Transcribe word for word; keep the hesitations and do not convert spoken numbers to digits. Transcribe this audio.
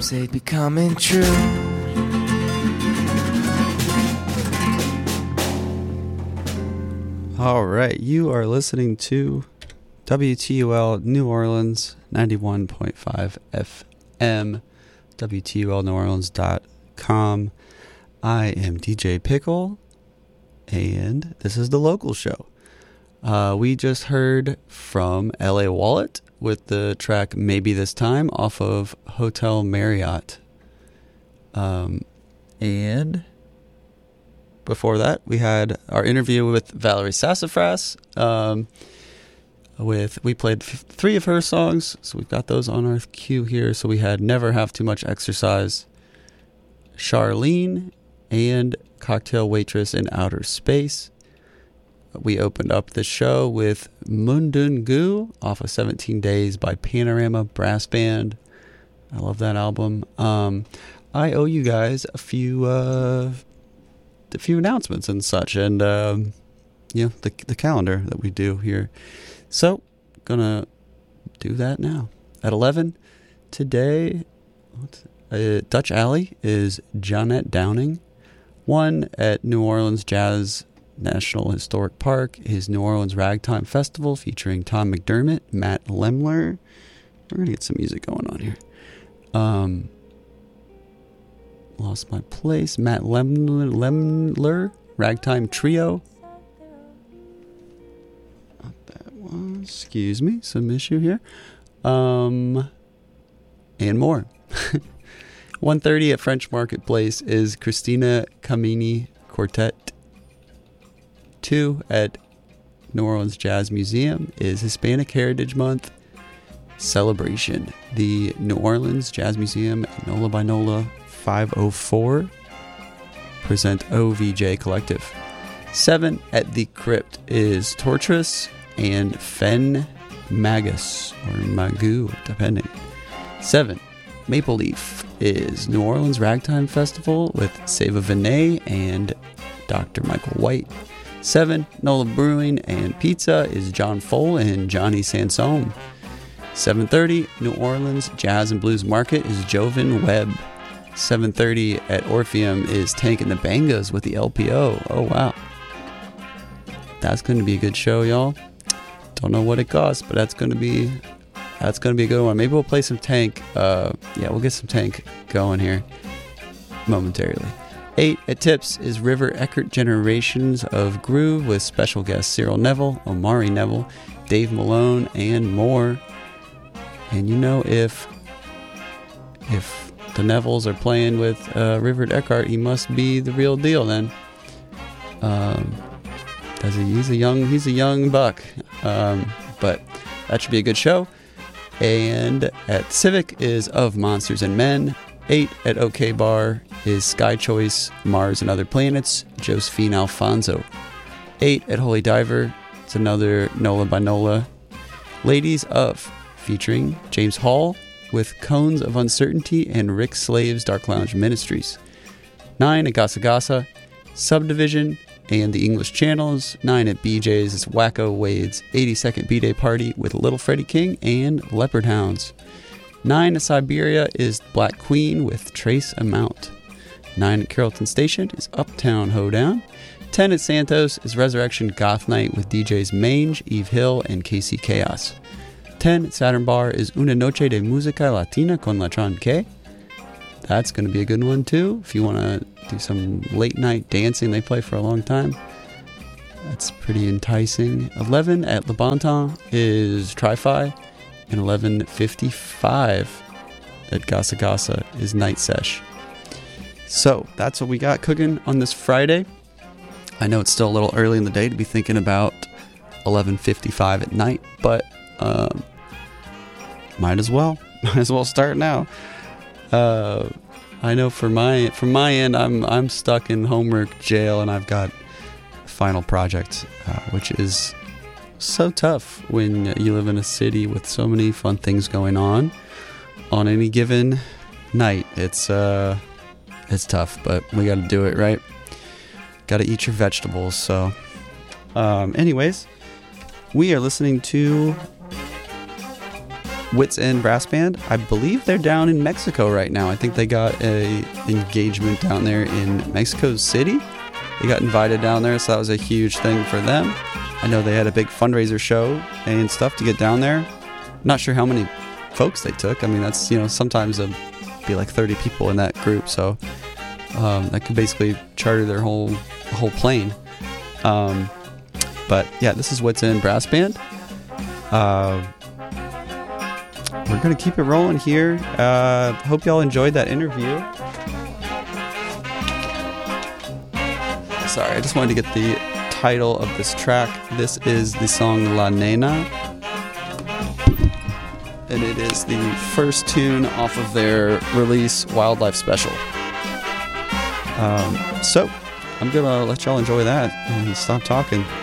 Say becoming true. All right, you are listening to W T U L New Orleans ninety-one point five F M, W T U L New Orleans dot com. I am D J Pickle, and this is the local show. Uh, we just heard from L A Wallet with the track Maybe This Time off of Hotel Marriott. Um, and before that, we had our interview with Valerie Sassafras. Um, with we played f- three of her songs, so we've got those on our queue here. So we had Never Have Too Much Exercise, Charlene, and Cocktail Waitress in Outer Space. We opened up the show with Mundungu off of seventeen days by Panorama Brass Band. I love that album. Um, I owe you guys a few uh, a few announcements and such, and um, you know, the the calendar that we do here. So, gonna do that now. At eleven today, what's, uh, Dutch Alley is Jeanette Downing. One at New Orleans Jazz National Historic Park is New Orleans Ragtime Festival featuring Tom McDermott, Matt Lemler. We're gonna get some music going on here. Um, lost my place. Matt Lemler, Lemler Ragtime Trio. Not that one. Excuse me, some issue here. Um, and more. one thirty at French Marketplace is Christina Camini Quartet. two at New Orleans Jazz Museum is Hispanic Heritage Month celebration. The New Orleans Jazz Museum, Nola by Nola five oh four, present O V J Collective. seven at the Crypt is Torturous and Fen Magus, or Magoo, depending. seven, Maple Leaf is New Orleans Ragtime Festival with Seva Vinay and Doctor Michael White. seven, Nola Brewing and Pizza is John Fole and Johnny Sansone. seven thirty, New Orleans Jazz and Blues Market is Jovan Webb. seven thirty at Orpheum is Tank and the Bangas with the L P O. Oh, wow. That's going to be a good show, y'all. Don't know what it costs, but that's going to be that's going to be a good one. Maybe we'll play some Tank. Uh, yeah, we'll get some Tank going here momentarily. eight at Tips is River Eckert Generations of Groove with special guests Cyril Neville, Omari Neville, Dave Malone, and more. And you know, if if the Nevilles are playing with uh, River Eckert, he must be the real deal then. Um, does he, he's a young he's a young buck, um, but that should be a good show. And at Civic is Of Monsters and Men. eight at OK Bar is Sky Choice, Mars and Other Planets, Josephine Alfonso. eight at Holy Diver, it's another Nola by Nola. Ladies of, featuring James Hall with Cones of Uncertainty and Rick Slave's Dark Lounge Ministries. nine at Gasa Gasa, Subdivision and the English Channels. nine at B J's is Wacko Wade's eighty-second B-Day Party with Little Freddie King and Leopard Hounds. nine at Siberia is Black Queen with Trace Amount. nine at Carrollton Station is Uptown Hoedown. ten at Santos is Resurrection Goth Night with D Js Mange, Eve Hill, and K C Chaos. ten at Saturn Bar is Una Noche de Música Latina con Latron K. That's going to be a good one too. If you want to do some late night dancing, they play for a long time. That's pretty enticing. eleven at Le Bon Temps is Tri-Fi. And eleven fifty-five at Gasa Gasa is Night Sesh. So that's what we got cooking on this Friday. I know it's still a little early in the day to be thinking about eleven fifty-five at night, but um, might as well. Might as well start now. Uh, I know for my from my end, I'm I'm stuck in homework jail, and I've got a final project, uh, which is so tough when you live in a city with so many fun things going on on any given night. It's uh it's tough, but we got to do it, right? Got to eat your vegetables. So um anyways, we are listening to Wits End Brass Band, I believe they're down in Mexico right now. I think they got a engagement down there in Mexico City. They got invited down there, so that was a huge thing for them. I know they had a big fundraiser show and stuff to get down there. Not sure how many folks they took. I mean, that's, you know, sometimes it'd be like thirty people in that group, so um, that could basically charter their whole whole plane. Um, but yeah, this is Wits End Brass Band. Uh, we're gonna keep it rolling here. Uh, hope y'all enjoyed that interview. Sorry, I just wanted to get the title of this track. This is the song La Nena, and it is the first tune off of their release Wildlife Special. Um, so I'm gonna let y'all enjoy that and stop talking.